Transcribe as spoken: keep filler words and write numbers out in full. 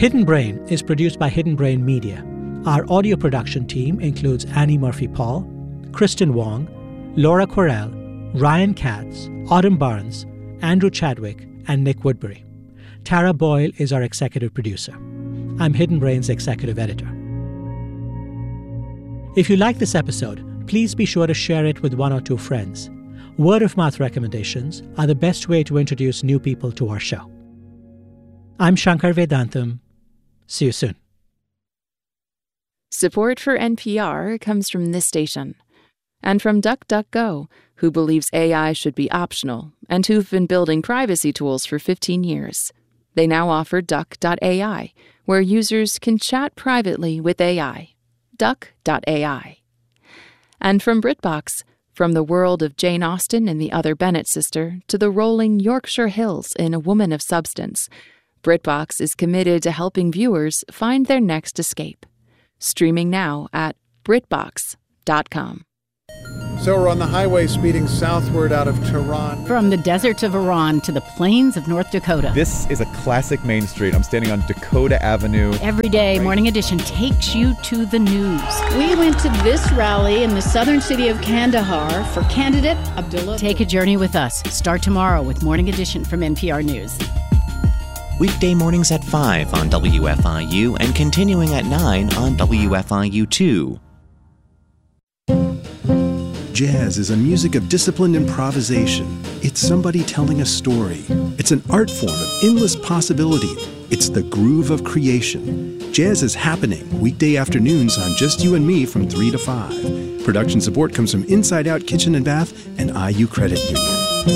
Hidden Brain is produced by Hidden Brain Media. Our audio production team includes Annie Murphy-Paul, Kristen Wong, Laura Correll, Ryan Katz, Autumn Barnes, Andrew Chadwick, and Nick Woodbury. Tara Boyle is our executive producer. I'm Hidden Brain's executive editor. If you like this episode, please be sure to share it with one or two friends. Word-of-mouth recommendations are the best way to introduce new people to our show. I'm Shankar Vedantam. See you soon. Support for N P R comes from this station and from DuckDuckGo, who believes A I should be optional and who've been building privacy tools for fifteen years. They now offer Duck dot A I, where users can chat privately with A I. Duck dot A I. And from BritBox, from the world of Jane Austen and the Other Bennet sister to the rolling Yorkshire Hills in A Woman of Substance, BritBox is committed to helping viewers find their next escape. Streaming now at Britbox dot com. So we're on the highway speeding southward out of Tehran. From the deserts of Iran to the plains of North Dakota. This is a classic Main Street. I'm standing on Dakota Avenue. Every day, right. Morning Edition takes you to the news. We went to this rally in the southern city of Kandahar for candidate Abdullah. Take a journey with us. Start tomorrow with Morning Edition from N P R News. Weekday mornings at five on W F I U and continuing at nine on W F I U two. Jazz is a music of disciplined improvisation. It's somebody telling a story. It's an art form of endless possibility. It's the groove of creation. Jazz is happening weekday afternoons on Just You and Me from three to five. Production support comes from Inside Out Kitchen and Bath and I U Credit Union.